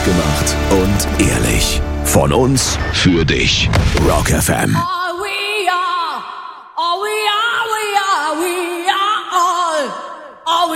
Selbstgemacht und ehrlich. Von uns für dich. Rock FM. All we are